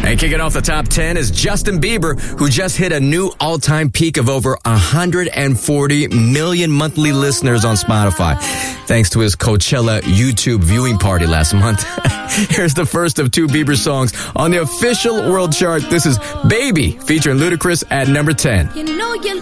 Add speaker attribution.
Speaker 1: And kicking off the top 10 is Justin Bieber, who just hit a new all-time peak of over 140 million monthly listeners on Spotify, thanks to his Coachella YouTube viewing party last month. Here's the first of two Bieber songs on the official world chart. This is Baby, featuring Ludacris at number 10.